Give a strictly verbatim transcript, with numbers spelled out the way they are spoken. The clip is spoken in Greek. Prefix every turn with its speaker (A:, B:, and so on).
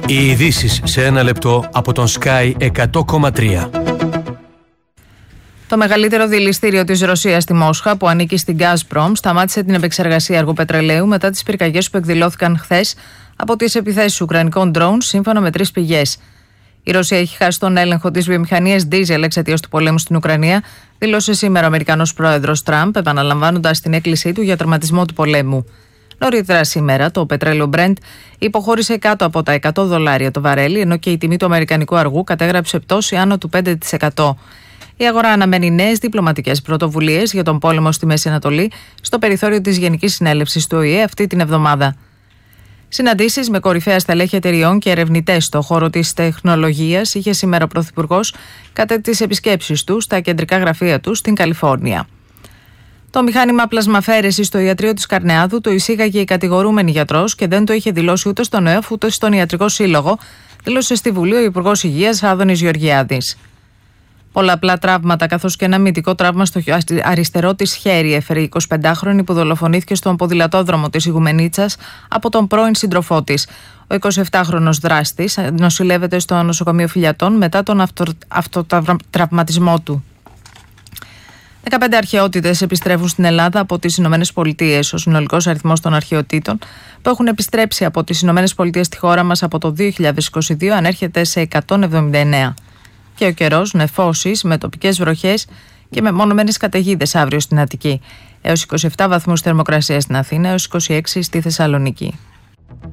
A: Οι ειδήσεις σε ένα λεπτό από τον Sky εκατό κόμμα τρία.
B: Το μεγαλύτερο δηληστήριο της Ρωσίας στη Μόσχα, που ανήκει στην Gazprom, σταμάτησε την επεξεργασία αργού πετρελαίου μετά τις πυρκαγιές που εκδηλώθηκαν χθες από τις επιθέσεις ουκρανικών drones, σύμφωνα με τρεις πηγές. Η Ρωσία έχει χάσει τον έλεγχο της βιομηχανίας ντίζελ εξαιτίας του πολέμου στην Ουκρανία, δήλωσε σήμερα ο Αμερικανός πρόεδρος Τραμπ, επαναλαμβάνοντας την έκκλησή του για τερματισμό του πολέμου. Νωρίτερα σήμερα, το πετρέλαιο Brent υποχώρησε κάτω από τα εκατό δολάρια το βαρέλι, ενώ και η τιμή του αμερικανικού αργού κατέγραψε πτώση άνω του πέντε τοις εκατό. Η αγορά αναμένει νέες διπλωματικές πρωτοβουλίες για τον πόλεμο στη Μέση Ανατολή στο περιθώριο της Γενικής Συνέλευσης του Ο Η Ε αυτή την εβδομάδα. Συναντήσεις με κορυφαία στελέχη εταιριών και ερευνητές στον χώρο της τεχνολογίας είχε σήμερα ο Πρωθυπουργός κατά τις επισκέψεις του στα κεντρικά γραφεία του στην Καλιφόρνια. Το μηχάνημα πλασμαφαίρεσης στο ιατρείο της Καρνεάδου το εισήγαγε η κατηγορούμενη γιατρός και δεν το είχε δηλώσει ούτε στον ΕΟΦ ούτε στον Ιατρικό Σύλλογο, δήλωσε στη Βουλή ο Υπουργός Υγείας Άδωνης Γεωργιάδης. Πολλαπλά τραύματα, καθώς και ένα μυϊκό τραύμα στο αριστερό της χέρι, έφερε η εικοσιπεντάχρονη που δολοφονήθηκε στον ποδηλατόδρομο της Ιγουμενίτσας από τον πρώην σύντροφό της. Ο εικοσιεπτάχρονος δράστης νοσηλεύεται στο νοσοκομείο Φιλιατών μετά τον αυτο, αυτοτραυματισμό του. δεκαπέντε αρχαιότητες επιστρέφουν στην Ελλάδα από τις Ηνωμένες Πολιτείες. Ο συνολικός αριθμός των αρχαιοτήτων που έχουν επιστρέψει από τις Ηνωμένες Πολιτείες στη χώρα μας από το δύο χιλιάδες είκοσι δύο ανέρχεται σε εκατόν εβδομήντα εννέα. Και ο καιρός, νεφώσεις με τοπικές βροχές και με μονομένες καταιγίδες αύριο στην Αττική. Έως είκοσι επτά βαθμούς θερμοκρασία στην Αθήνα, έως είκοσι έξι στη Θεσσαλονίκη.